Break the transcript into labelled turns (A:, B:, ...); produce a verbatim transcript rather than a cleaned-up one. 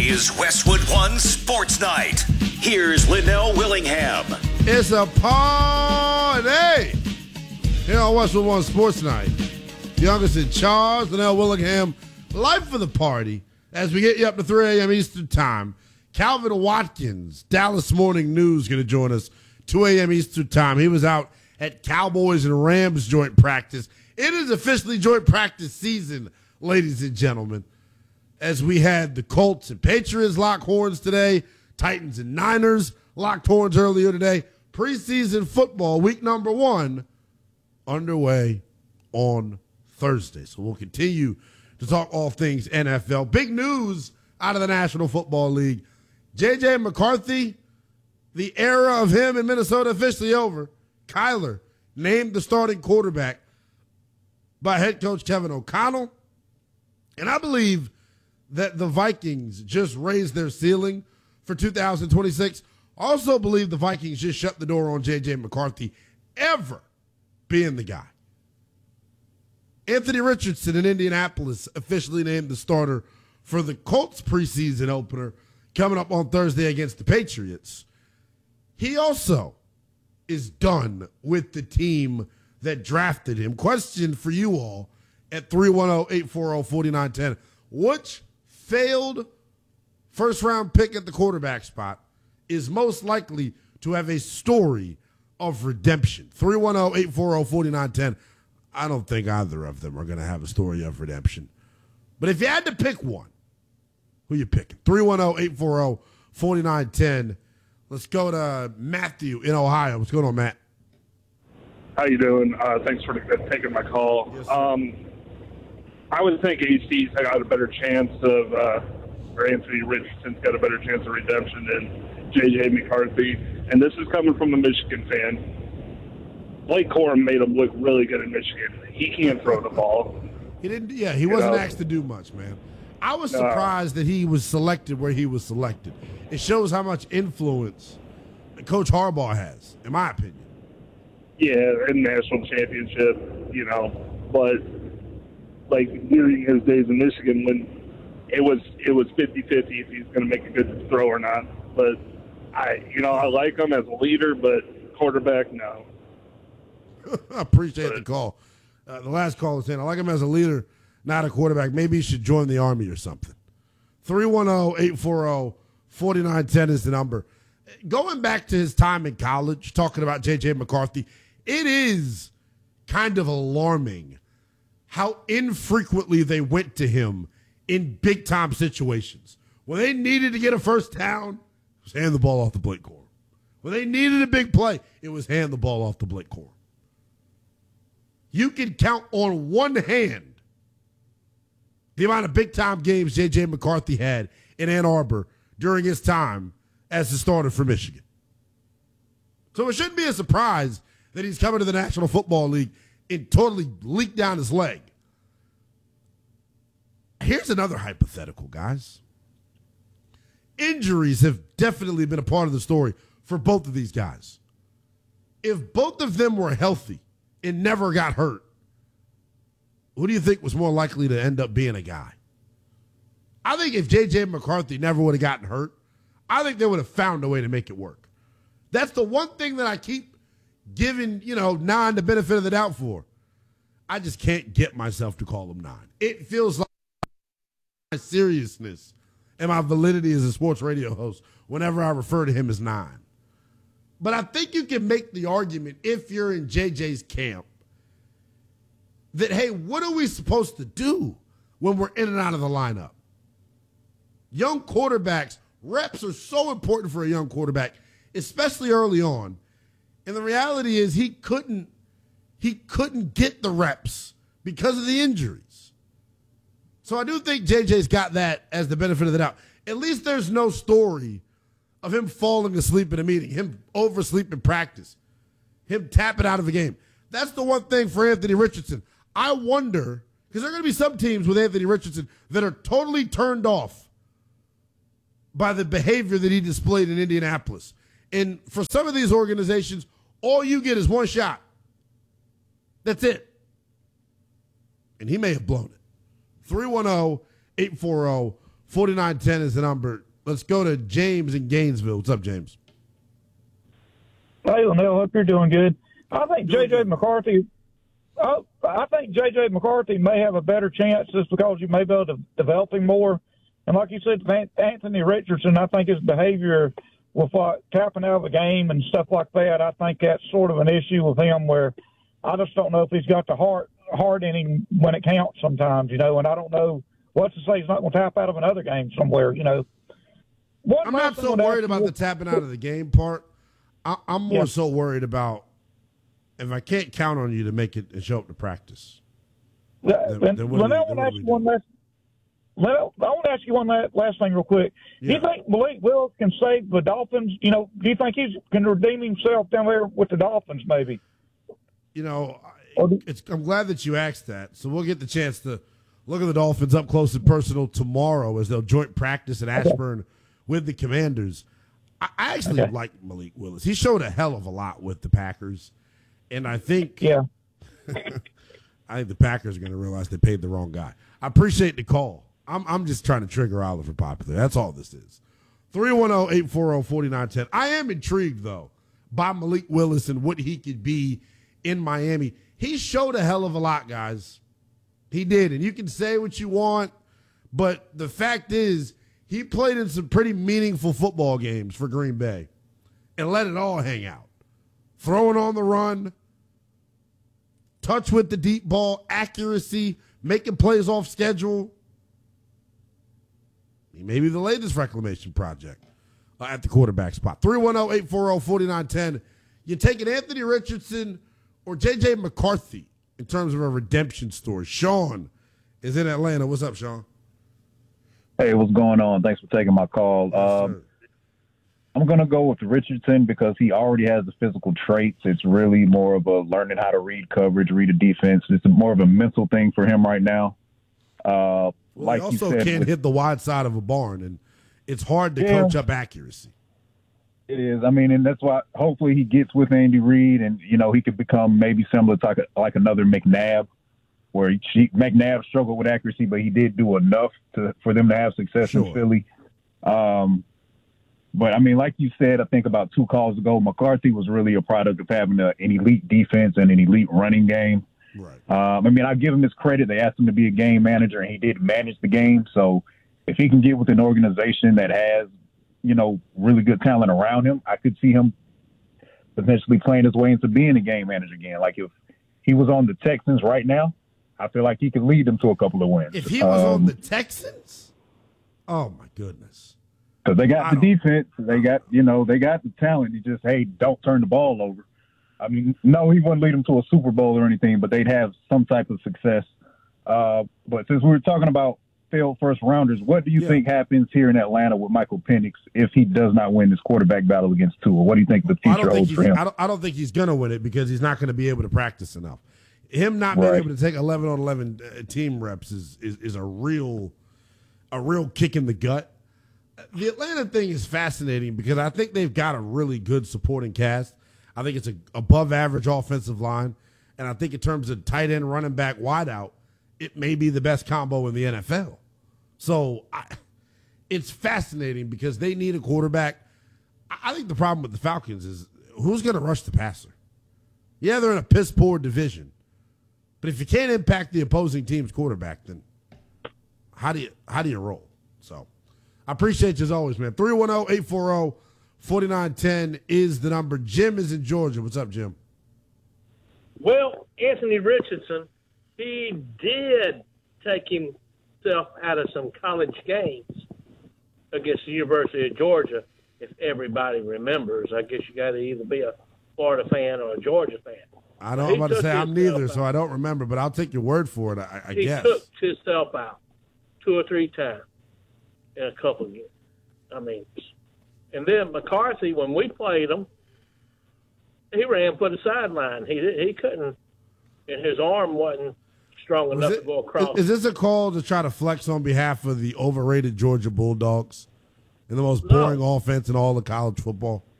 A: is Westwood One Sports Night. Here's Linnell Willingham.
B: It's a party here on Westwood One Sports Night. Youngest in charge, Linnell Willingham, life for the party as we get you up to three a.m. Eastern Time. Calvin Watkins, Dallas Morning News, going to join us two a.m. Eastern Time. He was out at Cowboys and Rams joint practice. It is officially joint practice season, ladies and gentlemen, as we had the Colts and Patriots lock horns today, Titans and Niners locked horns earlier today. Preseason football, week number one, underway on Thursday. So we'll continue to talk all things N F L. Big news out of the National Football League. J J. McCarthy, the era of him in Minnesota officially over. Kyler named the starting quarterback by head coach Kevin O'Connell. And I believe that the Vikings just raised their ceiling for two thousand twenty-six. Also believe the Vikings just shut the door on J J. McCarthy ever being the guy. Anthony Richardson in Indianapolis officially named the starter for the Colts preseason opener coming up on Thursday against the Patriots. He also is done with the team that drafted him. Question for you all at three one zero, eight four zero, four nine one zero. Which failed first-round pick at the quarterback spot is most likely to have a story of redemption? three one zero, eight four zero, four nine one zero. I don't think either of them are going to have a story of redemption. But if you had to pick one, who you picking? three one zero, eight four zero, four nine one zero. Let's go to Matthew in Ohio. What's going on, Matt?
C: How you doing? Uh, thanks for taking my call.
B: Yes,
C: um, I would think A C's got a better chance of, uh, or Anthony Richardson's got a better chance of redemption than J J. McCarthy. And this is coming from a Michigan fan. Blake Corum made him look really good in Michigan. He can't throw the ball.
B: He didn't. Yeah, he wasn't
C: know?
B: asked to do much, man. I was
C: No.
B: surprised that he was selected where he was selected. It shows how much influence Coach Harbaugh has, in my opinion.
C: Yeah, and national championship, you know. But, like, during his days in Michigan, when it was it was fifty-fifty if he's going to make a good throw or not. But, I, you know, I like him as a leader, but quarterback, no.
B: I appreciate the call. Uh, the last call was saying, I like him as a leader, not a quarterback. Maybe he should join the Army or something. three one zero, eight four zero, four nine one zero is the number. Going back to his time in college, talking about J J. McCarthy, it is kind of alarming how infrequently they went to him in big-time situations. When they needed to get a first down, it was hand the ball off to Blake Corum. When they needed a big play, it was hand the ball off to Blake Corum. You can count on one hand the amount of big-time games J J. McCarthy had in Ann Arbor during his time as the starter for Michigan. So it shouldn't be a surprise that he's coming to the National Football League and totally leaked down his leg. Here's another hypothetical, guys. Injuries have definitely been a part of the story for both of these guys. If both of them were healthy and never got hurt, who do you think was more likely to end up being a guy? I think if J J. McCarthy never would have gotten hurt, I think they would have found a way to make it work. That's the one thing that I keep giving, you know, nine the benefit of the doubt for. I just can't get myself to call him nine. It feels like my seriousness and my validity as a sports radio host whenever I refer to him as nine. But I think you can make the argument, if you're in J J's camp, that, hey, what are we supposed to do when we're in and out of the lineup? Young quarterbacks, reps are so important for a young quarterback, especially early on. And the reality is he couldn't, he couldn't get the reps because of the injuries. So I do think J J's got that as the benefit of the doubt. At least there's no story of him falling asleep in a meeting, him oversleep in practice, him tapping out of a game. That's the one thing for Anthony Richardson. I wonder, because there are going to be some teams with Anthony Richardson that are totally turned off by the behavior that he displayed in Indianapolis. And for some of these organizations, all you get is one shot. That's it. And he may have blown it. three one zero, eight four zero, forty-nine ten is the number. Let's go to James in Gainesville. What's up, James?
D: Hey, Linnell, hope you're doing good. I think J J McCarthy. Oh, I think J J McCarthy may have a better chance just because you may be able to develop him more. And like you said, Anthony Richardson, I think his behavior with uh, tapping out of the game and stuff like that, I think that's sort of an issue with him where I just don't know if he's got the heart heart in him when it counts sometimes, you know. And I don't know what to say. He's not going to tap out of another game somewhere, you know. One
B: I'm not so worried about the tapping out of the game part. I, I'm more yeah. so worried about if I can't count on you to make it and show up to practice.
D: Uh, then, then what Linnell, I want to ask you one last. Linnell, I want to ask you one last thing real quick. Yeah. Do you think Malik Willis can save the Dolphins? You know, do you think he can redeem himself down there with the Dolphins? Maybe.
B: You know, it's, I'm glad that you asked that. So we'll get the chance to look at the Dolphins up close and personal tomorrow as they'll joint practice at Ashburn okay. with the Commanders. I, I actually okay. like Malik Willis. He showed a hell of a lot with the Packers. And I think
D: yeah.
B: I think the Packers are going to realize they paid the wrong guy. I appreciate the call. I'm I'm just trying to trigger Oliver Popular. That's all this is. three one zero, eight four zero, four nine one zero. I am intrigued, though, by Malik Willis and what he could be in Miami. He showed a hell of a lot, guys. He did. And you can say what you want, but the fact is he played in some pretty meaningful football games for Green Bay and let it all hang out. Throwing on the run, touch with the deep ball, accuracy, making plays off schedule. He may be the latest reclamation project uh, at the quarterback spot. three one zero, eight four zero, four nine one zero. You taking Anthony Richardson or J J McCarthy in terms of a redemption story? Sean is in Atlanta. What's up, Sean?
E: Hey, what's going on? Thanks for taking my call.
B: Yes,
E: um, I'm going to go with Richardson because he already has the physical traits. It's really more of a learning how to read coverage, read a defense. It's more of a mental thing for him right now. Uh,
B: well,
E: like
B: he also
E: you said,
B: can't
E: with,
B: hit the wide side of a barn, and it's hard to
E: yeah,
B: coach up accuracy.
E: It is. I mean, and that's why hopefully he gets with Andy Reid, and, you know, he could become maybe similar to like, a, like another McNabb, where he, McNabb struggled with accuracy, but he did do enough to for them to have success
B: sure.
E: in Philly. Um But, I mean, like you said, I think about two calls ago, McCarthy was really a product of having a, an elite defense and an elite running game.
B: Right.
E: Um, I mean, I give him his credit. They asked him to be a game manager, and he did manage the game. So if he can get with an organization that has, you know, really good talent around him, I could see him potentially playing his way into being a game manager again. Like if he was on the Texans right now, I feel like he could lead them to a couple of wins.
B: If he was
E: um,
B: on the Texans? Oh, my goodness.
E: Because they got the defense, they got, you know, they got the talent. You just, hey, don't turn the ball over. I mean, no, he wouldn't lead them to a Super Bowl or anything, but they'd have some type of success. Uh, but since we were talking about failed first rounders, what do you
B: yeah.
E: think happens here in Atlanta with Michael Penix if he does not win this quarterback battle against Tua? What do you think the future holds for him?
B: I don't, I don't think he's going to win it because he's not going to be able to practice enough. Him not
E: right.
B: being able to take eleven on eleven team reps is, is is a real a real kick in the gut. The Atlanta thing is fascinating because I think they've got a really good supporting cast. I think it's a above average offensive line. And I think in terms of tight end, running back, wideout, it may be the best combo in the N F L. So I, it's fascinating because they need a quarterback. I think the problem with the Falcons is who's going to rush the passer? Yeah, they're in a piss poor division. But if you can't impact the opposing team's quarterback, then how do you how do you roll? So I appreciate you as always, man. three one zero, eight four zero, four nine one zero is the number. Jim is in Georgia. What's up, Jim?
F: Well, Anthony Richardson, he did take himself out of some college games against the University of Georgia, if everybody remembers. I guess you got to either be a Florida fan or a Georgia fan.
B: I don't, I'm about to say I'm neither, out. so I don't remember, but I'll take your word for it, I, I
F: he
B: guess.
F: He took himself out two or three times in a couple of games. I mean, and then McCarthy, when we played him, he ran for the sideline. He he couldn't, and his arm wasn't strong
B: Was
F: enough
B: it,
F: to go across.
B: Is this a call to try to flex on behalf of the overrated Georgia Bulldogs and the most boring
F: no.
B: offense in all of college football?